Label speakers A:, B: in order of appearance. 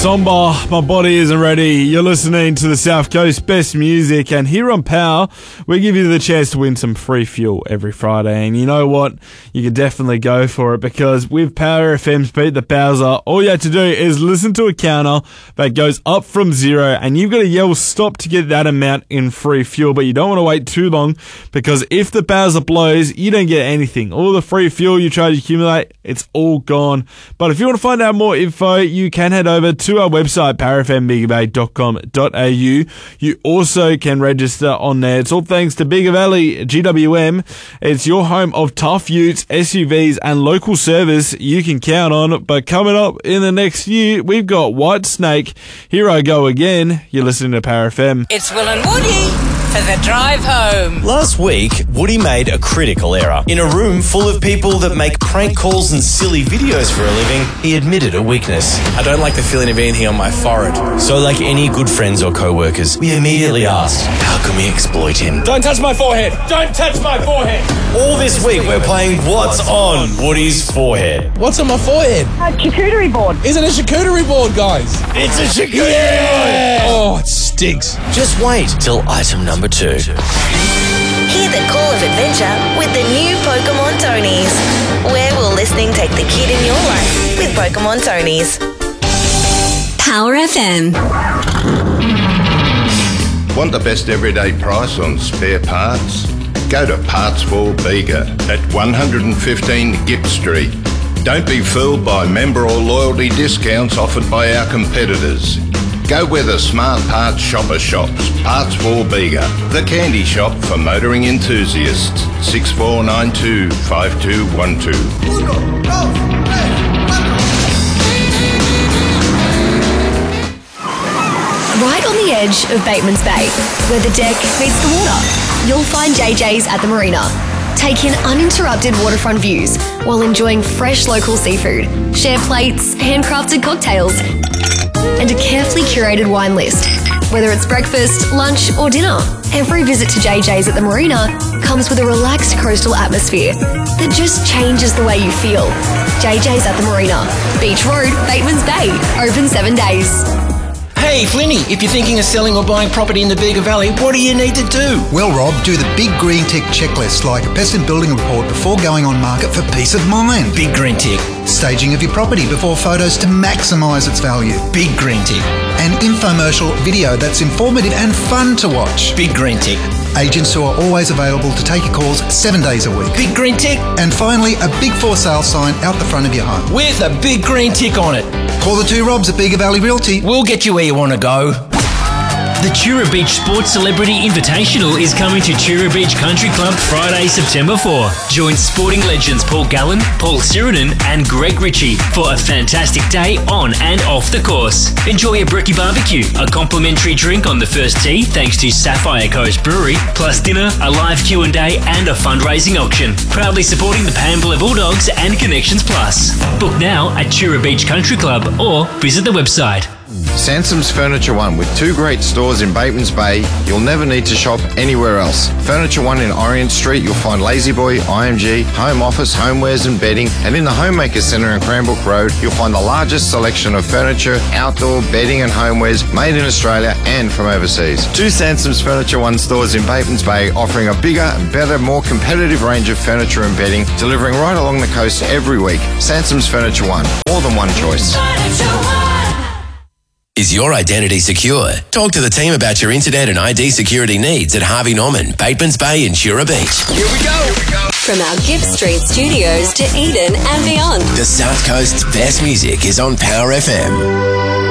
A: Somber, My Body Isn't Ready. You're listening to the South Coast Best Music, and here on Power, we give you the chance to win some free fuel every Friday. And you know what? You can definitely go for it, because with Power FM's Beat the Bowser, all you have to do is listen to a counter that goes up from 0, and you've got to yell stop to get that amount in free fuel. But you don't want to wait too long, because if the Bowser blows, you don't get anything. All the free fuel you try to accumulate, it's all gone. But if you want to find out more info, you can head over to our website, powerfmbigabay.com.au. You also can register on there. It's all thanks to Bigger Valley GWM. It's your home of tough utes, SUVs, and local service you can count on. But coming up in the next year, we've got White Snake. Here I Go Again. You're listening to Power FM.
B: It's Will and Woody for the drive home.
C: Last week, Woody made a critical error. In a room full of people that make prank calls and silly videos for a living, he admitted a weakness.
D: I don't like the feeling of anything on my forehead.
C: So like any good friends or co-workers, we immediately asked, how can we exploit him?
D: Don't touch my forehead! Don't touch my forehead!
C: All this week, we're playing What's on Woody's Forehead.
D: What's on my forehead?
E: A charcuterie board.
D: Is it a charcuterie board, guys?
C: It's a charcuterie board!
D: Oh, it stinks.
C: Just wait till item number 2.
F: Hear the call of adventure with the new Pokemon Tonys. Where will listening take the kid in your life with Pokemon Tonys?
G: Power FM.
H: Want the best everyday price on spare parts? Go to Parts for Bega at 115 Gipp Street. Don't be fooled by member or loyalty discounts offered by our competitors. Go where the smart parts shopper shops. Parts for Bega, the candy shop for motoring enthusiasts. 6492 5212.
G: Right on the edge of Bateman's Bay, where the deck meets the water, you'll find JJ's at the marina. Take in uninterrupted waterfront views while enjoying fresh local seafood, share plates, handcrafted cocktails, and a carefully curated wine list. Whether it's breakfast, lunch, or dinner, every visit to JJ's at the marina comes with a relaxed coastal atmosphere that just changes the way you feel. JJ's at the marina, Beach Road, Bateman's Bay, open 7 days.
I: Hey, Flinny, if you're thinking of selling or buying property in the Bega Valley, what do you need to do?
J: Well, Rob, do the big green tick checklist, like a pest and building report before going on market for peace of mind.
I: Big green tick.
J: Staging of your property before photos to maximise its value.
I: Big green tick.
J: An infomercial video that's informative and fun to watch.
I: Big green tick.
J: Agents who are always available to take your calls 7 days a week.
I: Big green tick.
J: And finally, a big for sale sign out the front of your home.
I: With a big green tick on it.
J: Call the 2 Robs at Bega Valley Realty.
I: We'll get you where you want to go.
K: The Chura Beach Sports Celebrity Invitational is coming to Chura Beach Country Club Friday, September 4. Join sporting legends Paul Gallen, Paul Sirenen and Greg Ritchie for a fantastic day on and off the course. Enjoy a brekkie barbecue, a complimentary drink on the first tee thanks to Sapphire Coast Brewery, plus dinner, a live Q&A and a fundraising auction. Proudly supporting the Pambler Bulldogs and Connections Plus. Book now at Chura Beach Country Club or visit the website.
L: Sansom's Furniture One, with 2 great stores in Bateman's Bay, you'll never need to shop anywhere else. Furniture One in Orient Street, you'll find La-Z-Boy, IMG, home office, homewares and bedding, and in the Homemaker Centre in Cranbrook Road, you'll find the largest selection of furniture, outdoor, bedding and homewares made in Australia and from overseas. 2 Sansom's Furniture One stores in Bateman's Bay, offering a bigger, better, more competitive range of furniture and bedding, delivering right along the coast every week. Sansom's Furniture One, more than one choice.
M: Is your identity secure? Talk to the team about your internet and ID security needs at Harvey Norman, Bateman's Bay and Chura Beach.
D: Here we go.
G: From our Gipp Street studios to Eden and beyond.
M: The South Coast's best music is on Power FM.